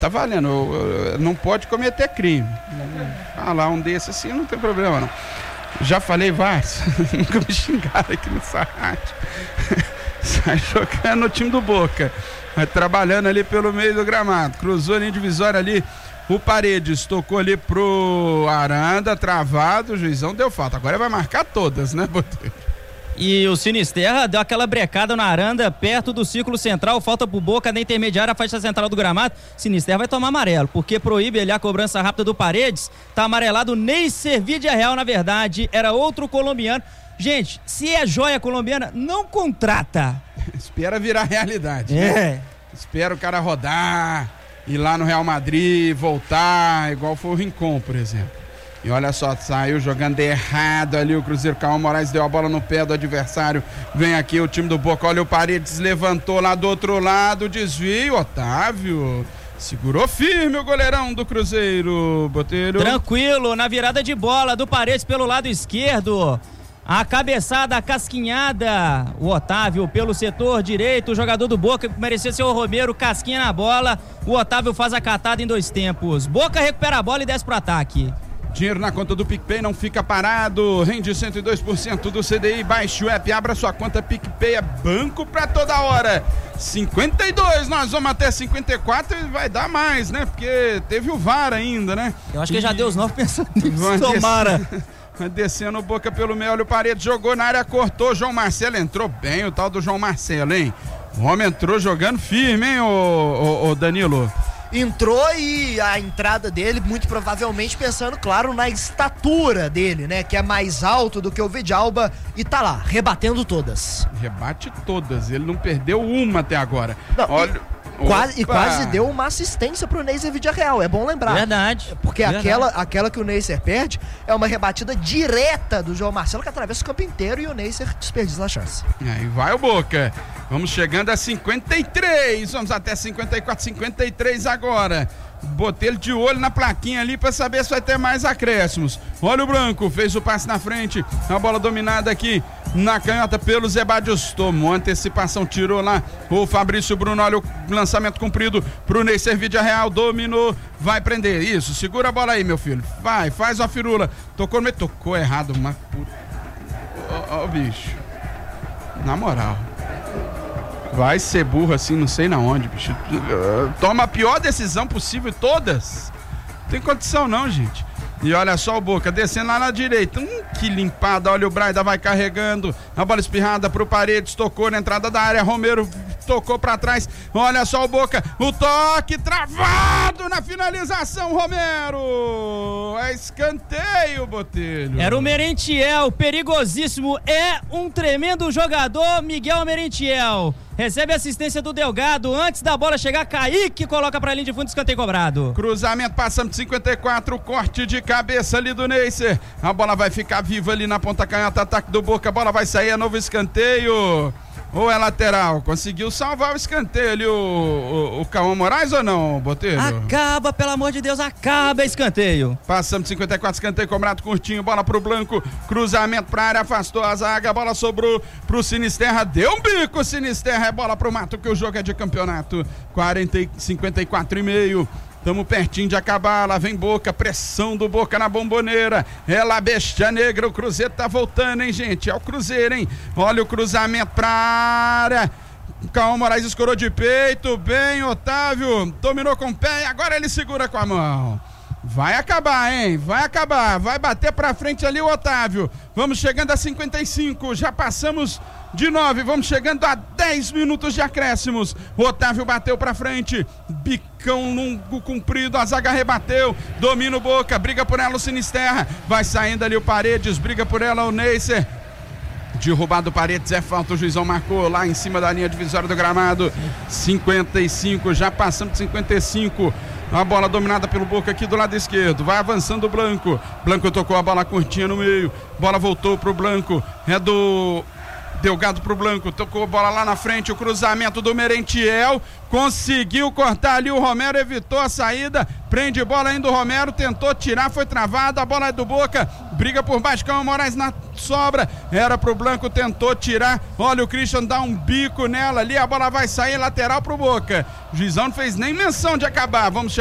Tá valendo, não pode cometer crime. Falar um desses assim não tem problema não. Já falei vários, nunca me xingaram aqui nessa rádio. Sai jogando no time do Boca, vai trabalhando ali pelo meio do gramado, cruzou a linha divisória ali, o Paredes tocou ali pro Aranda, travado, o juizão deu falta, agora vai marcar todas, né, Botelho? E o Sinisterra deu aquela brecada na Aranda, perto do círculo central, falta pro Boca, na intermediária, a faixa central do gramado. Sinisterra vai tomar amarelo, porque proíbe ali a cobrança rápida do Paredes. Tá amarelado Neisser Vidiarreal, na verdade, era outro colombiano. Gente, se é joia colombiana, não contrata. Espera virar realidade, né? Espera o cara rodar, ir lá no Real Madrid, voltar, igual foi o Rincon, por exemplo. E olha só, saiu jogando errado ali o Cruzeiro. Calma, Moraes deu a bola no pé do adversário. Vem aqui o time do Boca. Olha o Paredes, levantou lá do outro lado. Desvio, Otávio. Segurou firme o goleirão do Cruzeiro, Botelho. Tranquilo, na virada de bola do Paredes pelo lado esquerdo. A cabeçada, a casquinhada. O Otávio pelo setor direito. O jogador do Boca que merecia ser o Romero. Casquinha na bola. O Otávio faz a catada em 2 tempos. Boca recupera a bola e desce pro ataque. Dinheiro na conta do PicPay, não fica parado, rende 102% do CDI, baixe o app, abra sua conta PicPay, é banco pra toda hora. 52, nós vamos até 54 e vai dar mais, né? Porque teve o VAR ainda, né? Eu acho que já deu os 9 pensando nisso, tomara. Descendo o Boca pelo meio, olha o Paredes, jogou na área, cortou, João Marcelo entrou bem, o tal do João Marcelo, hein? O homem entrou jogando firme, hein, o Danilo? Entrou e a entrada dele, muito provavelmente pensando, claro, na estatura dele, né? Que é mais alto do que o Vidalba e tá lá, rebatendo todas. Rebate todas, ele não perdeu uma até agora. Não, olha... Quase deu uma assistência pro Neisser Vidiarreal, é bom lembrar. Verdade. Porque aquela que o Neisser perde é uma rebatida direta do João Marcelo que atravessa o campo inteiro e o Neisser desperdiça a chance. Aí vai o Boca. Vamos chegando a 53, vamos até 54, 53 agora. Botelho de olho na plaquinha ali pra saber se vai ter mais acréscimos. Olha o Branco, fez o passe na frente, a bola dominada aqui na canhota pelo Zebadios, tomou antecipação, tirou lá o Fabrício Bruno, olha o lançamento comprido pro Neisser Vidiarreal, dominou, vai prender, isso, segura a bola aí, meu filho, vai, faz a firula, tocou errado, mas ó, bicho, na moral, vai ser burro assim, não sei na onde, bicho. Toma a pior decisão possível, todas. Não tem condição não, gente. E olha só o Boca, descendo lá na direita. Que limpada, olha o Braida, vai carregando. A bola espirrada pro Paredes, tocou na entrada da área. Romero tocou pra trás. Olha só o Boca, o toque travado na finalização, Romero. É escanteio, Botelho. Era o Merentiel, perigosíssimo. É um tremendo jogador, Miguel Merentiel. Recebe a assistência do Delgado, antes da bola chegar, Kaique coloca pra linha de fundo, escanteio cobrado. Cruzamento, passamos de 54, corte de cabeça ali do Neisser. A bola vai ficar viva ali na ponta canhota, ataque do Boca, a bola vai sair, é novo escanteio. Ou é lateral? Conseguiu salvar o escanteio ali o Cauã Moraes ou não, Botelho? Acaba, pelo amor de Deus, acaba escanteio. Passamos de 54, escanteio cobrado, curtinho, bola pro Blanco, cruzamento pra área, afastou a zaga, a bola sobrou pro Sinisterra, deu um bico, Sinisterra, é bola pro Mato, que o jogo é de campeonato, 54,5. Tamo pertinho de acabar, lá vem Boca, pressão do Boca na Bomboneira, é lá bestia negra, o Cruzeiro tá voltando, hein, gente, é o Cruzeiro, hein, olha o cruzamento pra área, Cauã Moraes escorou de peito, bem, Otávio, dominou com o pé e agora ele segura com a mão. Vai acabar, hein? Vai acabar. Vai bater pra frente ali o Otávio. Vamos chegando a 55. Já passamos de 9. Vamos chegando a 10 minutos de acréscimos. O Otávio bateu pra frente. Bicão longo comprido. A zaga rebateu. Domina o Boca. Briga por ela o Sinisterra. Vai saindo ali o Paredes. Briga por ela o Neisser. Derrubado o Paredes, é falta, o juizão marcou lá em cima da linha divisória do gramado. 55, já passamos de 55. A bola dominada pelo Boca aqui do lado esquerdo, vai avançando o Blanco. Blanco tocou a bola curtinha no meio, bola voltou pro Blanco, é do Delgado pro Blanco, tocou a bola lá na frente, o cruzamento do Merentiel, conseguiu cortar ali, o Romero evitou a saída, prende bola ainda o Romero, tentou tirar, foi travado, a bola é do Boca, briga por baixo, Calma Moraes na sobra, era pro Blanco, tentou tirar, olha o Christian dá um bico nela ali, a bola vai sair, lateral pro Boca, o juizão não fez nem menção de acabar, vamos